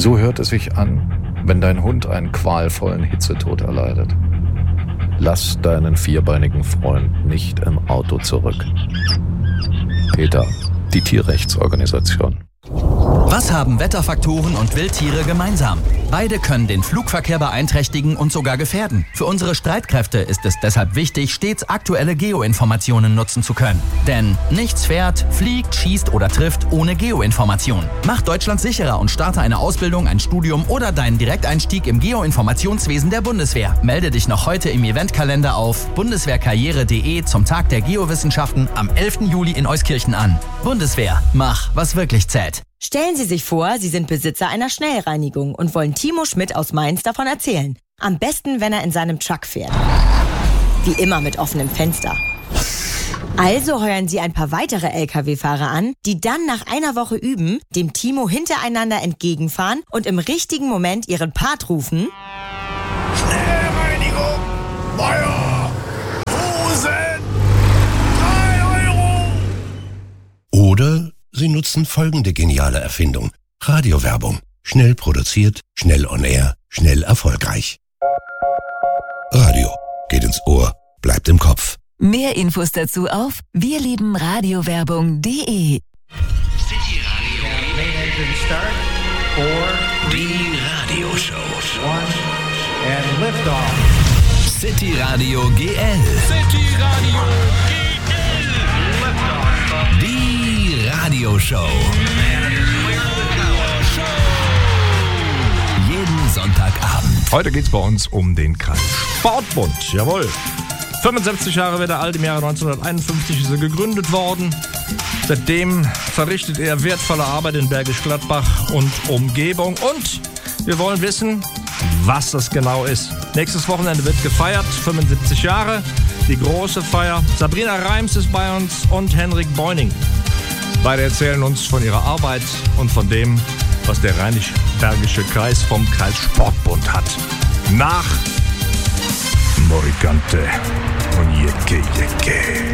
So hört es sich an, wenn dein Hund einen qualvollen Hitzetod erleidet. Lass deinen vierbeinigen Freund nicht im Auto zurück. PETA, die Tierrechtsorganisation. Was haben Wetterfaktoren und Wildtiere gemeinsam? Beide können den Flugverkehr beeinträchtigen und sogar gefährden. Für unsere Streitkräfte ist es deshalb wichtig, stets aktuelle Geoinformationen nutzen zu können. Denn nichts fährt, fliegt, schießt oder trifft ohne Geoinformation. Mach Deutschland sicherer und starte eine Ausbildung, ein Studium oder deinen Direkteinstieg im Geoinformationswesen der Bundeswehr. Melde dich noch heute im Eventkalender auf bundeswehrkarriere.de zum Tag der Geowissenschaften am 11. Juli in Euskirchen an. Bundeswehr, mach, was wirklich zählt. Stellen Sie sich vor, Sie sind Besitzer einer Schnellreinigung und wollen Timo Schmidt aus Mainz davon erzählen. Am besten, wenn er in seinem Truck fährt. Wie immer mit offenem Fenster. Also heuern Sie ein paar weitere LKW-Fahrer an, die dann nach einer Woche üben, dem Timo hintereinander entgegenfahren und im richtigen Moment ihren Part rufen. Schnellreinigung, Feuer, Hosen, 3 €. Oder Sie nutzen folgende geniale Erfindung. Radiowerbung. Schnell produziert, schnell on air, schnell erfolgreich. Radio. Geht ins Ohr, bleibt im Kopf. Mehr Infos dazu auf wirliebenradiowerbung.de. City Radio. Die Radioshow. And liftoff. City Radio GL. City Radio Die Radioshow. Jeden Sonntagabend. Heute geht's bei uns um den Kreissportbund. Jawohl. 75 Jahre wird er alt, im Jahre 1951 ist er gegründet worden. Seitdem verrichtet er wertvolle Arbeit in Bergisch Gladbach und Umgebung. Und wir wollen wissen, was das genau ist. Nächstes Wochenende wird gefeiert, 75 Jahre, die große Feier. Sabrina Reims ist bei uns und Henrik Beuning. Beide erzählen uns von ihrer Arbeit und von dem, was der Rheinisch-Bergische Kreis vom Kreissportbund hat. Nach Morikante und Jecke Jecke.